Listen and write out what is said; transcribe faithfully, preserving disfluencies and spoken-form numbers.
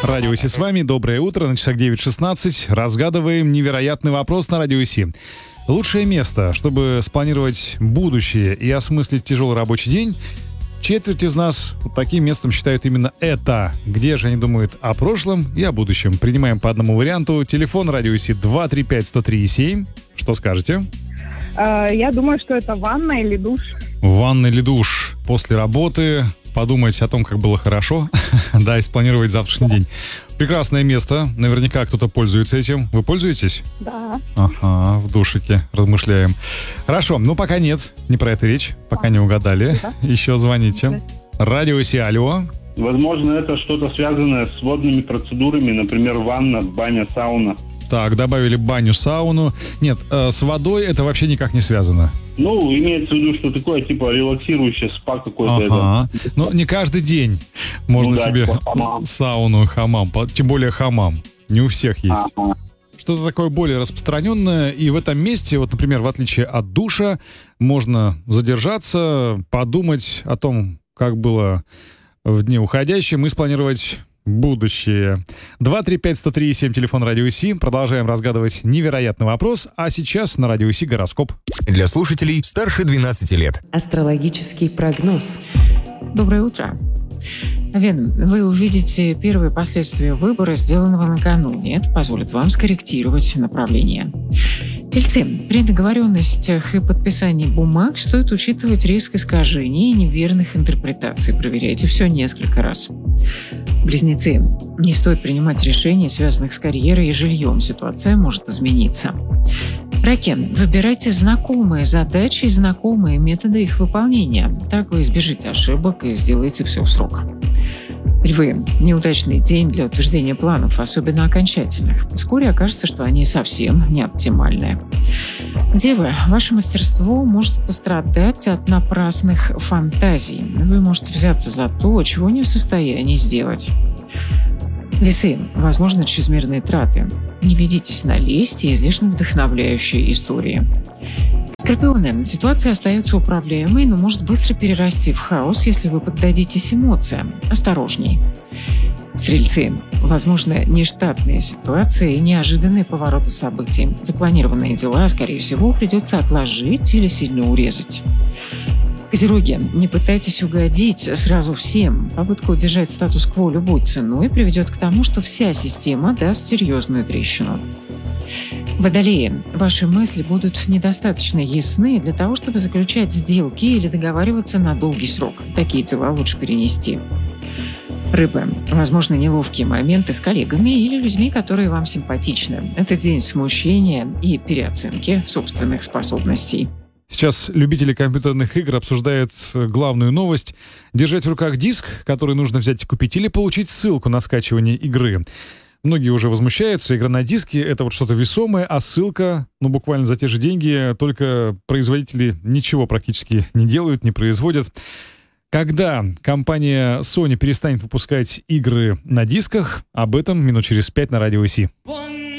Радио Си с вами. Доброе утро. На часах девять шестнадцать. Разгадываем невероятный вопрос на Радио Си. Лучшее место, чтобы спланировать будущее и осмыслить тяжелый рабочий день, четверть из нас вот таким местом считают именно это. Где же они думают о прошлом и о будущем? Принимаем по одному варианту. Телефон Радио Си два три пять сто три семь. Что скажете? Я думаю, что это ванна или душ. Ванна или душ. После работы подумать о том, как было хорошо, да, и спланировать завтрашний день. Прекрасное место. Наверняка кто-то пользуется этим. Вы пользуетесь? Да. Ага, в душике. Размышляем. Хорошо, ну пока нет. Не про это речь. Пока не угадали. Да. Еще звоните. Радио Си, алло. Возможно, это что-то связанное с водными процедурами, например, ванна, баня, сауна. Так, добавили баню, сауну. Нет, э, с водой это вообще никак не связано. Ну, имеется в виду, что такое, типа, релаксирующее спа какой-то. Ага. Это. Но не каждый день можно ну, да, себе типа сауну, хамам. Тем более хамам. Не у всех есть. Ага. Что-то такое более распространенное. И в этом месте, вот, например, в отличие от душа, можно задержаться, подумать о том, как было в дне уходящем, и спланировать будущее. два три пять сто три семь, телефон Радио Си. Продолжаем разгадывать невероятный вопрос. А сейчас на Радио Си гороскоп. Для слушателей старше двенадцати лет. Астрологический прогноз. Доброе утро. Вен, вы увидите первые последствия выбора, сделанного накануне. Это позволит вам скорректировать направление. Тельцы, при договоренностях и подписании бумаг стоит учитывать риск искажений и неверных интерпретаций. Проверяйте все несколько раз. Близнецы, не стоит принимать решений, связанных с карьерой и жильем. Ситуация может измениться. Раки, выбирайте знакомые задачи и знакомые методы их выполнения. Так вы избежите ошибок и сделаете все в срок. Львы, неудачный день для утверждения планов, особенно окончательных. Вскоре окажется, что они совсем не оптимальные. Девы, ваше мастерство может пострадать от напрасных фантазий. Вы можете взяться за то, чего не в состоянии сделать. Весы, возможно, чрезмерные траты. Не ведитесь на лесть и излишне вдохновляющие истории. Скорпионы, ситуация остается управляемой, но может быстро перерасти в хаос, если вы поддадитесь эмоциям. Осторожней. Стрельцы, возможно, нештатные ситуации и неожиданные повороты событий. Запланированные дела, скорее всего, придется отложить или сильно урезать. Козероги, не пытайтесь угодить сразу всем. Попытка удержать статус-кво любой ценой приведет к тому, что вся система даст серьезную трещину. Водолеи, ваши мысли будут недостаточно ясны для того, чтобы заключать сделки или договариваться на долгий срок. Такие дела лучше перенести. Рыбы, возможно, неловкие моменты с коллегами или людьми, которые вам симпатичны. Это день смущения и переоценки собственных способностей. Сейчас любители компьютерных игр обсуждают главную новость. Держать в руках диск, который нужно взять и купить, или получить ссылку на скачивание игры. Многие уже возмущаются. Игра на диске — это вот что-то весомое, а ссылка, ну, буквально за те же деньги, только производители ничего практически не делают, не производят. Когда компания Sony перестанет выпускать игры на дисках, об этом минут через пять на Радио Си.